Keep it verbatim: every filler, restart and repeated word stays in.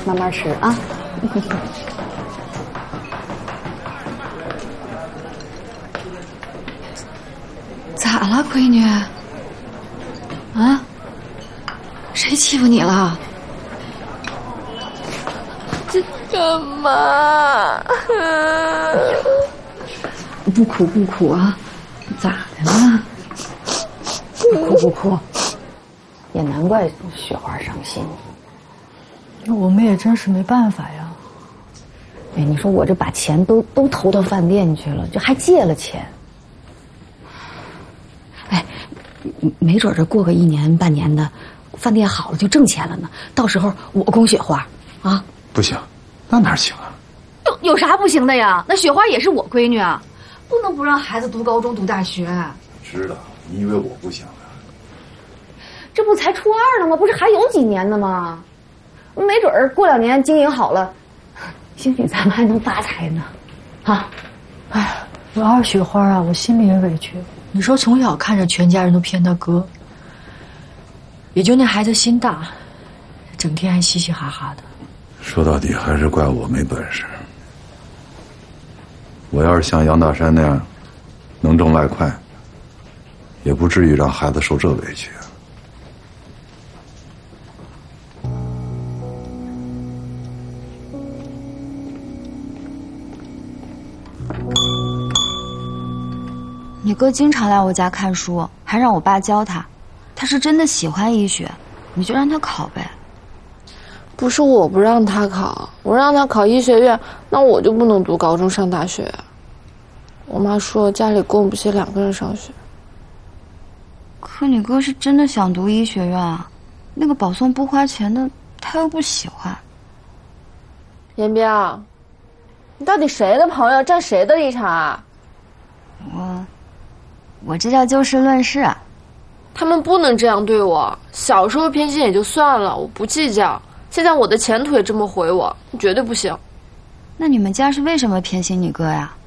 慢慢吃啊。咋了，闺女？啊？谁欺负你了？ 这干嘛？ 不哭不哭啊！咋的了？不哭不哭。也难怪雪花伤心。 那我们也真是没办法呀。 哎，你说我这把钱都都投到饭店去了，这还借了钱。哎，没准这过个一年半年的，饭店好了就挣钱了呢。到时候我供雪花啊。 不行，那哪行啊？ 有有啥不行的呀？那雪花也是我闺女啊，不能不让孩子读高中读大学。 知道，你以为我不想啊？ 这不才初二了吗？不是还有几年呢吗？没准儿过两年经营好了，兴许咱们还能发财呢。啊， 哎，我二雪花啊，我心里也委屈。你说从小看着全家人都骗他哥，也就那孩子心大，整天还嘻嘻哈哈的。 说到底还是怪我没本事。我要是像杨大山那样能挣外快，也不至于让孩子受这委屈。 你哥经常来我家看书，还让我爸教他。他是真的喜欢医学，你就让他考呗。 不是我不让他考，我让他考医学院，那我就不能读高中上大学。我妈说家里供不起两个人上学。 可你哥是真的想读医学院啊？那个保送不花钱的，他又不喜欢。 严彪，你到底谁的朋友，站谁的立场啊？ 我，我这叫就事论事。 他们不能这样对我。小时候偏心也就算了，我不计较。现在我的前途也这么毁我，绝对不行。 那你们家是为什么偏心你哥呀？